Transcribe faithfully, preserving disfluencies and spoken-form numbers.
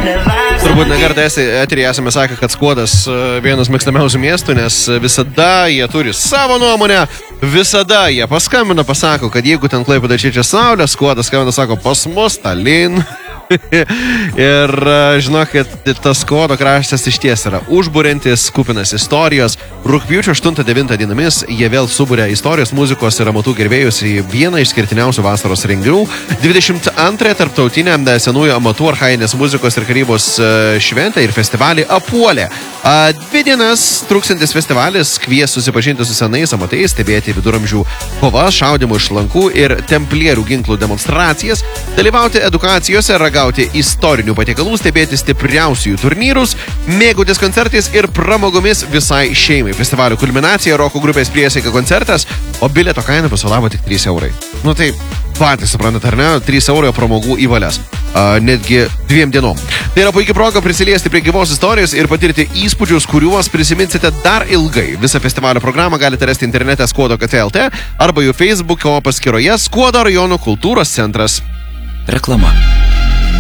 Turbūt nekartą eterį esame sakę, kad Skuodas vienas mėgstamiausių miestų, nes visada jie turi savo nuomonę, visada jie paskambina, pasako, kad jeigu ten Klaipėda čia saulė, Skuodas skambina, sako, pas mus Tallinn. Ir žinokit, tas Skuodo kraštas iš ties yra užburiantis, kupinas istorijos. Rugpjūčio aštuntą devintą dienomis jie vėl suburia istorijos, muzikos ir amatų gerbėjus į vieną išskirtiniausių vasaros renginių. dvidešimt antrąją tarptautinę senųjų amatų, archainės muzikos ir karybos šventę ir festivalį Apuolė. Dvi dienas truksantis festivalis kvies susipažinti su senais amatais, stebėti viduramžių kovas, šaudimų iš lankų ir templierių ginklų demonstracijas, dalyvauti edukacijose, ragauti istorinių patiekalų, stebėti stipriausių turnyrus, mėgautis koncertais ir pramogomis visai šeimai. Festivalio kulminacija roko grupės Priesaika koncertas, o bilieto kaina pasolavo tik trys eurai. Nu tai patys suprantat, ar ne? trys eurai pramogų į valias. Uh, netgi dviem dienom. Tai yra puikia proga prisiliesti prie gyvos istorijos ir patirti įspūdžius, kuriuos prisiminsite dar ilgai. Visą festivalio programą galite rasti internete skuodo kt lt arba jų Facebooko paskyroje Skuodo rajono kultūros centras. Reklama.